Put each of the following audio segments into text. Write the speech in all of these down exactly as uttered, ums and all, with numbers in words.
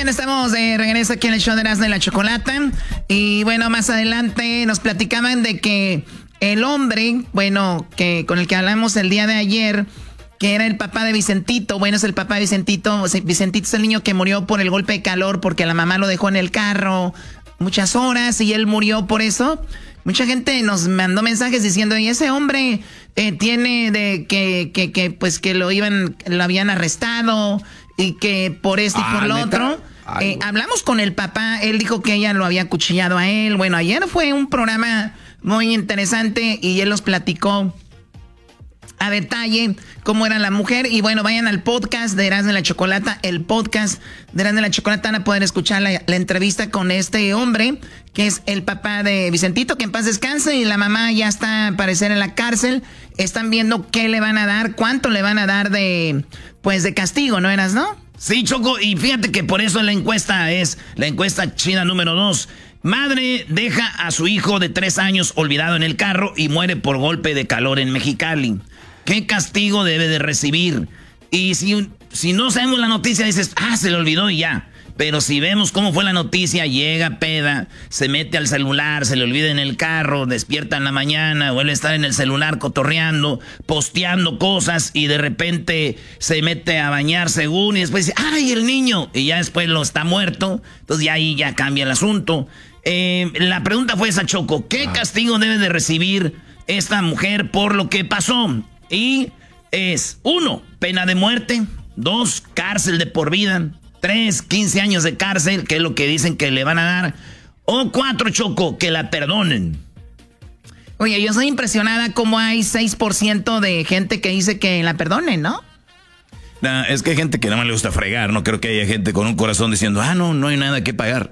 bien, estamos de regreso aquí en el show de Erasmo y la Chocolata. Y bueno, más adelante nos platicaban de que el hombre, bueno, que con el que hablamos el día de ayer, que era el papá de Vicentito, bueno, es el papá de Vicentito. Vicentito es el niño que murió por el golpe de calor porque la mamá lo dejó en el carro muchas horas y él murió por eso. Mucha gente nos mandó mensajes diciendo, y ese hombre eh, tiene de que, que, que, pues que lo iban, lo habían arrestado y que por esto y ah, por lo ¿neta? otro. Eh, hablamos con el papá, él dijo que ella lo había acuchillado a él. Bueno, ayer fue un programa muy interesante y él los platicó a detalle cómo era la mujer. Y bueno, vayan al podcast de Erasmo y la Chocolata, el podcast de Erasmo y la Chocolata, van a poder escuchar la, la entrevista con este hombre, que es el papá de Vicentito, que en paz descanse, y la mamá ya está al parecer en la cárcel. Están viendo qué le van a dar, cuánto le van a dar de, pues de castigo, ¿no eras, no? Sí, Choco, y fíjate que por eso la encuesta es la encuesta china número dos. Madre deja a su hijo de tres años olvidado en el carro y muere por golpe de calor en Mexicali. ¿Qué castigo debe de recibir? Y si, si no sabemos la noticia, dices, ah, se le olvidó y ya. Pero si vemos cómo fue la noticia, llega peda, se mete al celular, se le olvida en el carro, despierta en la mañana, vuelve a estar en el celular cotorreando, posteando cosas y de repente se mete a bañar según y después dice, ¡ay, el niño! Y ya después lo está muerto, entonces ya ahí ya cambia el asunto. Eh, la pregunta fue esa, Choco, ¿qué castigo debe de recibir esta mujer por lo que pasó? Y es, uno, pena de muerte, dos, cárcel de por vida, tres, quince años de cárcel, que es lo que dicen que le van a dar, o cuatro, Choco, que la perdonen. Oye, yo soy impresionada cómo hay seis por ciento de gente que dice que la perdonen, ¿no? Nah, es que hay gente que no me le gusta fregar, no creo que haya gente con un corazón diciendo, ah, no, no hay nada que pagar.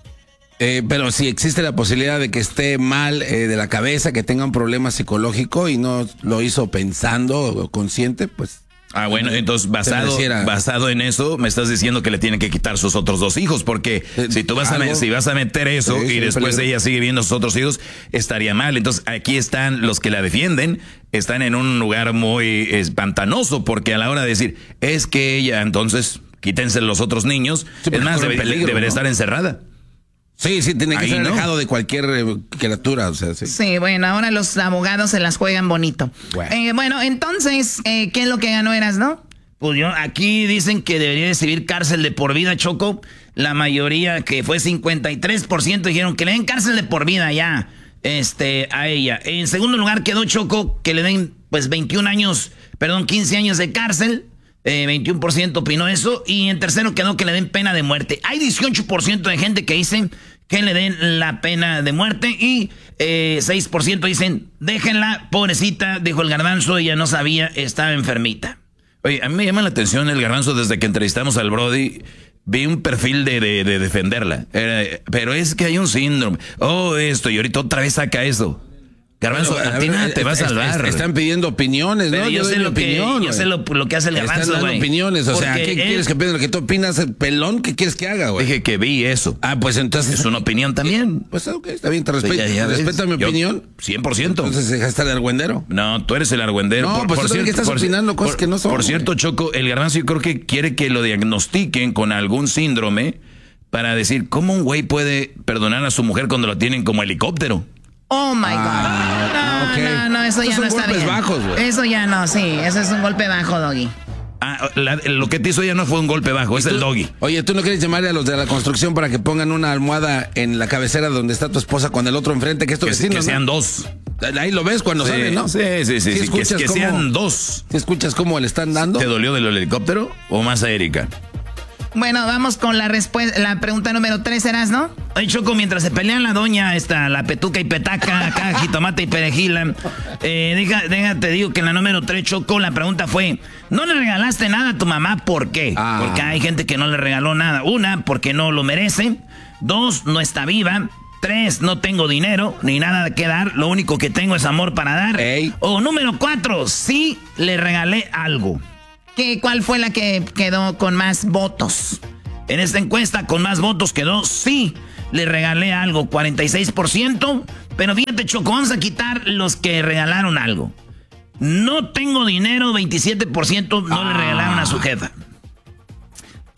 Eh, pero si existe la posibilidad de que esté mal eh, de la cabeza, que tenga un problema psicológico y no lo hizo pensando o consciente, pues... Ah, bueno, entonces basado, basado en eso, me estás diciendo que le tienen que quitar sus otros dos hijos, porque eh, si tú vas a, si vas a meter eso sí, y sí, después peligro. Ella sigue viendo a sus otros hijos, estaría mal. Entonces aquí están los que la defienden, están en un lugar muy espantanoso, porque a la hora de decir, es que ella, entonces, quítense los otros niños, sí, es más, debe, peligro, debería ¿no? estar encerrada. Sí, sí, tiene que Ahí ser no. alejado de cualquier eh, criatura, o sea, sí. Sí, bueno, ahora los abogados se las juegan bonito. Bueno, eh, bueno entonces, eh, ¿qué es lo que ganó Eras, no? Pues yo, aquí dicen que debería recibir cárcel de por vida, Choco. La mayoría, que fue cincuenta y tres por ciento, dijeron que le den cárcel de por vida ya este, a ella. En segundo lugar quedó, Choco, que le den pues veintiún años, perdón, quince años de cárcel. Eh, veintiuno por ciento opinó eso. Y en tercero quedó que le den pena de muerte. Hay dieciocho por ciento de gente que dicen que le den la pena de muerte. Y eh, seis por ciento dicen, déjenla, pobrecita, dijo el Garbanzo, ella no sabía, estaba enfermita. Oye, a mí me llama la atención el Garbanzo desde que entrevistamos al Brody. Vi un perfil de, de, de defenderla. Era, pero es que hay un síndrome. Oh, esto, y ahorita otra vez saca eso. Garbanzo, bueno, a ti nada te va a salvar. Están pidiendo opiniones, ¿no? Pero yo, yo sé, lo que, opinión, yo sé lo, lo que hace el Garbanzo, Están dando güey. opiniones, o Porque sea, ¿qué él, quieres que opine? ¿Lo que tú opinas, el pelón? ¿Qué quieres que haga, güey? Dije que vi eso. Ah, pues entonces... Es una opinión también. Pues ok, está bien, te respeto. Ya, ya Respeta mi yo, opinión. cien por ciento. Entonces deja de estar el argüendero. No, tú eres el argüendero. No, por, pues por tú cierto, que estás por, opinando cosas por, que no son. Por cierto, Choco, el Garbanzo yo creo que quiere que lo diagnostiquen con algún síndrome para decir, ¿cómo un güey puede perdonar a su mujer cuando lo tienen como helicóptero? Oh my ah, God. No, okay. no, no, eso Esos ya no está bien. Bajos, güey. Eso ya no, sí, eso es un golpe bajo, Doggy. Ah, la, lo que te hizo ella no fue un golpe bajo, es tú, el Doggy. Oye, ¿tú no quieres llamarle a los de la construcción para que pongan una almohada en la cabecera donde está tu esposa con el otro enfrente, que es tu que, vecino, que ¿no? sean dos. Ahí lo ves cuando sí, sale, ¿no? Sí, sí, sí, ¿Sí sí que, que cómo, sean dos. ¿Sí escuchas cómo le están dando? ¿Te dolió del helicóptero o más a Erika? Bueno, vamos con la respuesta, la pregunta número tres, ¿serás, no? Ay, Choco, mientras se pelean la doña, esta, la petuca y petaca, acá, jitomate y perejila, eh, deja, deja, te digo que en la número tres, Choco, la pregunta fue, ¿no le regalaste nada a tu mamá? ¿Por qué? Ah. Porque hay gente que no le regaló nada. Una, porque no lo merece. Dos, no está viva. Tres, no tengo dinero, ni nada que dar. Lo único que tengo es amor para dar. Ey. O número cuatro, sí le regalé algo. ¿Qué, ¿Cuál fue la que quedó con más votos? En esta encuesta, con más votos quedó sí, le regalé algo, cuarenta y seis por ciento. Pero fíjate, Choco, vamos a quitar los que regalaron algo. No tengo dinero, veintisiete por ciento no ah. le regalaron a su jefa.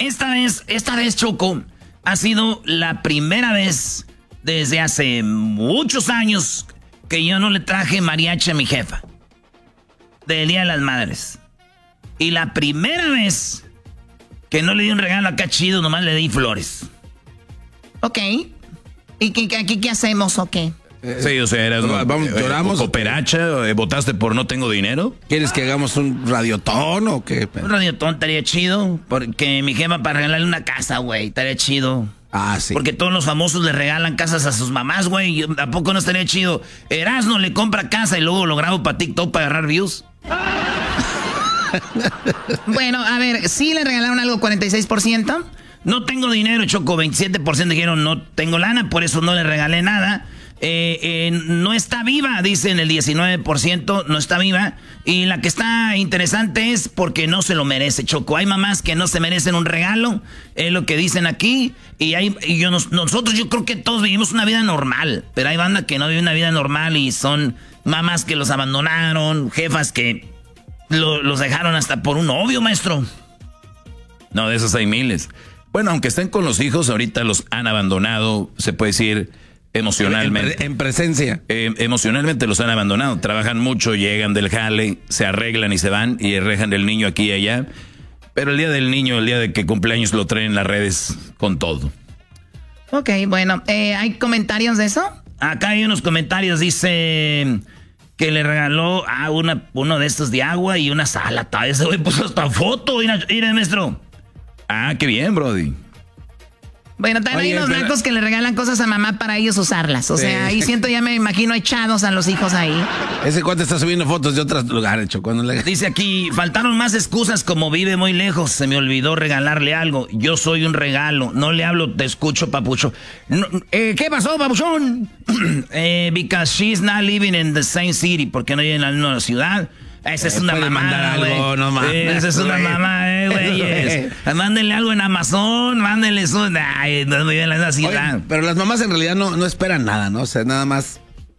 Esta vez, esta vez, Choco, ha sido la primera vez desde hace muchos años que yo no le traje mariachi a mi jefa. Del Día de las Madres. Y la primera vez que no le di un regalo acá chido, nomás le di flores. Ok. ¿Y qué, aquí qué hacemos o qué? Sí, o sea, eras, vamos, eh, lloramos. ¿Cooperacha? Eh, ¿Votaste por no tengo dinero? ¿Quieres que hagamos un radiotón o qué? Un radiotón estaría chido. Porque mi jefa para regalarle una casa, güey, estaría chido. Ah, sí. Porque todos los famosos le regalan casas a sus mamás, güey. ¿A poco no estaría chido? Erasmo le compra casa y luego lo grabo para TikTok para agarrar views. Bueno, a ver, ¿sí le regalaron algo cuarenta y seis por ciento? No tengo dinero, Choco. veintisiete por ciento dijeron no tengo lana, por eso no le regalé nada. Eh, eh, no está viva, dicen el diecinueve por ciento, no está viva. Y la que está interesante es porque no se lo merece, Choco. Hay mamás que no se merecen un regalo, es lo que dicen aquí. Y, hay, y yo, nos, nosotros yo creo que todos vivimos una vida normal, pero hay banda que no vive una vida normal y son mamás que los abandonaron, jefas que lo, los dejaron hasta por un novio, maestro. No, de esos hay miles. Bueno, aunque estén con los hijos, ahorita los han abandonado, se puede decir... Emocionalmente. En, en presencia. Eh, emocionalmente los han abandonado. Trabajan mucho, llegan del jale, se arreglan y se van y arreglan el niño aquí y allá. Pero el día del niño, el día de que cumpleaños, lo traen en las redes con todo. Ok, bueno. Eh, ¿hay comentarios de eso? Acá hay unos comentarios. Dice que le regaló a una, uno de estos de agua y una sala. Ese güey puso hasta foto. Mira, mira, maestro. Ah, qué bien, brody. Bueno, también Oye, hay unos pero... blancos que le regalan cosas a mamá para ellos usarlas. O sí. sea, ahí siento, ya me imagino echados a los hijos ahí. Ese cuate está subiendo fotos de otros lugares, Choco. No le... Dice aquí, faltaron más excusas como vive muy lejos. Se me olvidó regalarle algo. Yo soy un regalo. No le hablo, te escucho, papucho. No, eh, ¿Qué pasó, papuchón? eh, because she's not living in the same city. Porque no vive en la misma ciudad. Esa es eh, una mamá, güey. No Esa es una mamá, eh, güey. Mándenle algo en Amazon, mándenle eso. Ay, no viven en la ciudad. Oye, pero las mamás en realidad no, no esperan nada, ¿no? O sea, nada más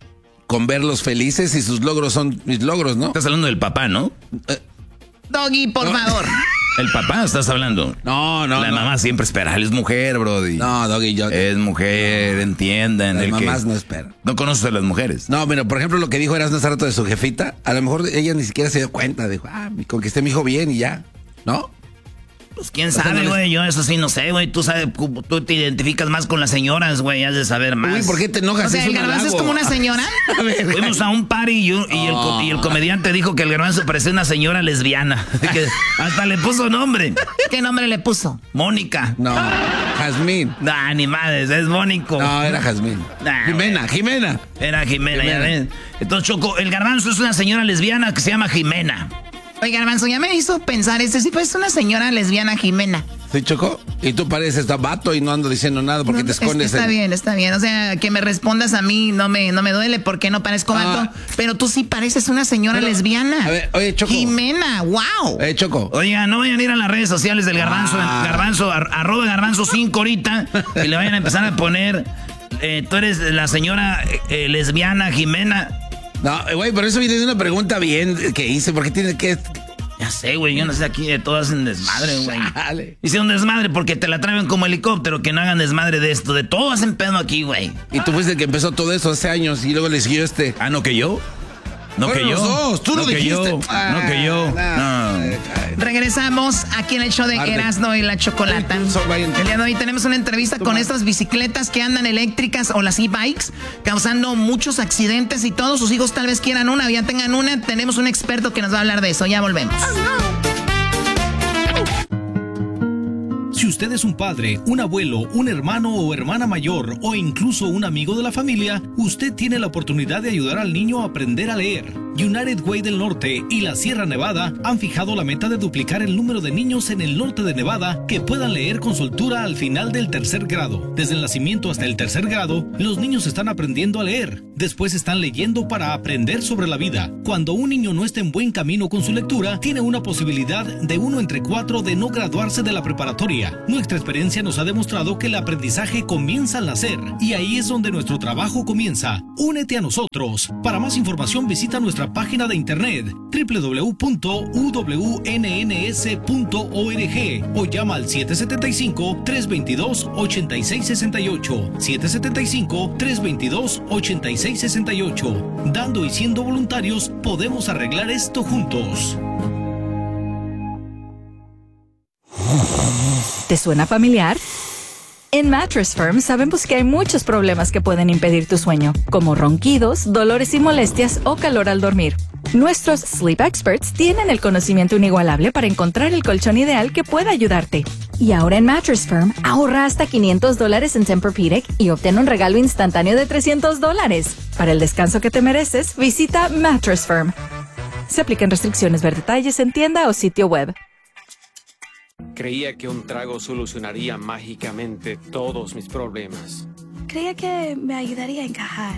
con verlos felices y sus logros son mis logros, ¿no? Estás hablando del papá, ¿no? Eh, Doggy, por no. favor. ¿El papá estás hablando? No, no. La no. mamá siempre espera. Él es mujer, brody. No, Doggy, yo. Es mujer, entiendan. Las el mamás que... no esperan. No conoces a las mujeres. No, mira, por ejemplo, lo que dijo Erasmo hace rato de su jefita, a lo mejor ella ni siquiera se dio cuenta. Dijo, ah, conquisté a mi hijo bien y ya. ¿No? Pues quién sabe, güey. Yo eso sí no sé, güey. Tú sabes, tú te identificas más con las señoras, güey. Has de saber más. Uy, ¿por qué te enojas? O sea, es ¿el garbanzo es como una señora? A ver, fuimos a un party y, yo, y, oh. el, y el comediante dijo que el garbanzo parecía una señora lesbiana. Que hasta le puso nombre. ¿Qué nombre le puso? Mónica. No, Jazmín. Nah, ni madres, es Mónico. No, era Jazmín. Nah, Jimena, wey. Jimena. Era Jimena, Jimena. ya ves. Entonces, Choco, el garbanzo es una señora lesbiana que se llama Jimena. Oye, garbanzo, ya me hizo pensar, este sí pues es una señora lesbiana Jimena. ¿Sí, Choco? Y tú pareces vato y no ando diciendo nada porque no, te escondes. Está en... bien, está bien. O sea, que me respondas a mí no me, no me duele porque no parezco vato. Ah, pero tú sí pareces una señora pero, lesbiana. A ver, oye, Choco. Jimena, wow. Eh, Choco. Oiga, no vayan a ir a las redes sociales del garbanzo, ah. garbanzo, ar, arroba garbanzo cinco ahorita, y le vayan a empezar a poner, eh, tú eres la señora eh, lesbiana Jimena. No, güey, por eso viene una pregunta bien que hice, porque tiene que... Ya sé, güey, yo no sé, aquí de todo hacen desmadre, güey. Hice un desmadre porque te la traen como helicóptero, que no hagan desmadre de esto. De todo hacen pedo aquí, güey. Y tú fuiste el que empezó todo eso hace años y luego le siguió este. Ah, ¿no que yo? No bueno, que yo. Dos, tú no lo que dijiste. Yo. Ah, no que yo. No. Regresamos aquí en el show de Erasmo y la Chocolata. El día de hoy tenemos una entrevista con estas bicicletas que andan eléctricas o las e-bikes, causando muchos accidentes y todos sus hijos tal vez quieran una o ya tengan una. Tenemos un experto que nos va a hablar de eso. Ya volvemos. Si usted es un padre, un abuelo, un hermano o hermana mayor o incluso un amigo de la familia, usted tiene la oportunidad de ayudar al niño a aprender a leer. United Way del Norte y la Sierra Nevada han fijado la meta de duplicar el número de niños en el norte de Nevada que puedan leer con soltura al final del tercer grado. Desde el nacimiento hasta el tercer grado, los niños están aprendiendo a leer. Después están leyendo para aprender sobre la vida. Cuando un niño no está en buen camino con su lectura, tiene una posibilidad de uno entre cuatro de no graduarse de la preparatoria. Nuestra experiencia nos ha demostrado que el aprendizaje comienza al nacer y ahí es donde nuestro trabajo comienza. Únete a nosotros. Para más información visita nuestra nuestra página de internet doble u doble u doble u punto u w n n s punto org o llama al siete siete cinco, tres dos dos, ocho seis seis ocho, siete siete cinco, tres dos dos, ocho seis seis ocho. Dando y siendo voluntarios, podemos arreglar esto juntos. ¿Te suena familiar? En Mattress Firm sabemos que hay muchos problemas que pueden impedir tu sueño, como ronquidos, dolores y molestias o calor al dormir. Nuestros Sleep Experts tienen el conocimiento inigualable para encontrar el colchón ideal que pueda ayudarte. Y ahora en Mattress Firm, ahorra hasta quinientos dólares en Tempur-Pedic y obtén un regalo instantáneo de trescientos dólares. Para el descanso que te mereces, visita Mattress Firm. Se aplican restricciones. Ver detalles en tienda o sitio web. Creía que un trago solucionaría mágicamente todos mis problemas. Creía que me ayudaría a encajar.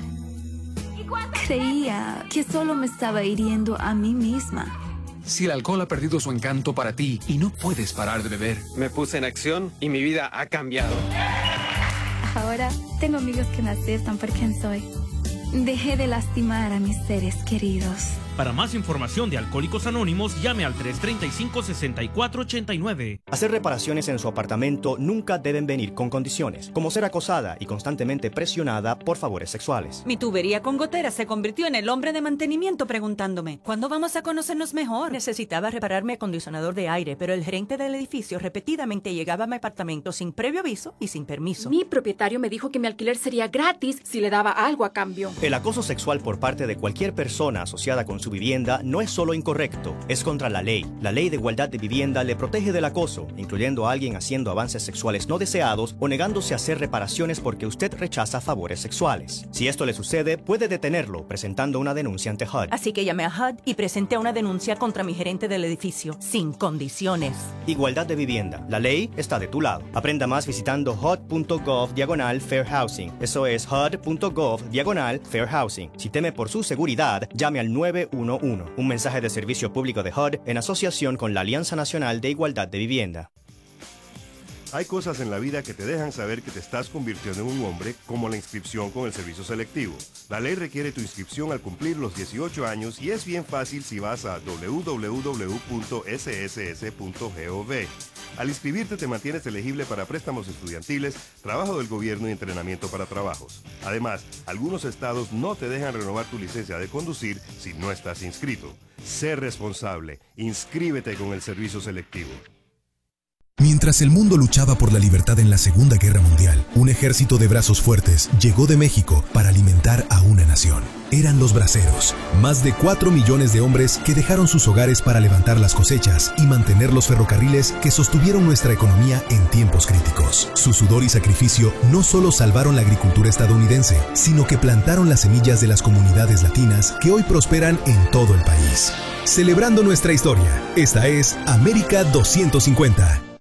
Creía que solo me estaba hiriendo a mí misma. Si el alcohol ha perdido su encanto para ti y no puedes parar de beber. Me puse en acción y mi vida ha cambiado. Ahora tengo amigos que me aceptan por quien soy. Dejé de lastimar a mis seres queridos. Para más información de Alcohólicos Anónimos, llame al tres tres cinco, seis cuatro ocho nueve. Hacer reparaciones en su apartamento nunca deben venir con condiciones, como ser acosada y constantemente presionada por favores sexuales. Mi tubería con goteras se convirtió en el hombre de mantenimiento preguntándome, ¿cuándo vamos a conocernos mejor? Necesitaba reparar mi acondicionador de aire, pero el gerente del edificio repetidamente llegaba a mi apartamento sin previo aviso y sin permiso. Mi propietario me dijo que mi alquiler sería gratis si le daba algo a cambio. El acoso sexual por parte de cualquier persona asociada con su vivienda no es solo incorrecto, es contra la ley. La Ley de Igualdad de Vivienda le protege del acoso, incluyendo a alguien haciendo avances sexuales no deseados o negándose a hacer reparaciones porque usted rechaza favores sexuales. Si esto le sucede, puede detenerlo presentando una denuncia ante H U D. Así que llamé a H U D y presenté una denuncia contra mi gerente del edificio, sin condiciones. Igualdad de Vivienda. La ley está de tu lado. Aprenda más visitando H U D punto gov diagonal Fair Housing. Eso es H U D punto gov diagonal Fair Housing. Si teme por su seguridad, llame al nueve uno uno. Un mensaje de servicio público de H U D en asociación con la Alianza Nacional de Igualdad de Vivienda. Hay cosas en la vida que te dejan saber que te estás convirtiendo en un hombre, como la inscripción con el servicio selectivo. La ley requiere tu inscripción al cumplir los dieciocho años y es bien fácil si vas a doble u doble u doble u punto s s s punto gov. Al inscribirte te mantienes elegible para préstamos estudiantiles, trabajo del gobierno y entrenamiento para trabajos. Además, algunos estados no te dejan renovar tu licencia de conducir si no estás inscrito. Sé responsable. Inscríbete con el servicio selectivo. Mientras el mundo luchaba por la libertad en la Segunda Guerra Mundial, un ejército de brazos fuertes llegó de México para alimentar a una nación. Eran los braceros, más de cuatro millones de hombres que dejaron sus hogares para levantar las cosechas y mantener los ferrocarriles que sostuvieron nuestra economía en tiempos críticos. Su sudor y sacrificio no solo salvaron la agricultura estadounidense, sino que plantaron las semillas de las comunidades latinas que hoy prosperan en todo el país. Celebrando nuestra historia, esta es América doscientos cincuenta.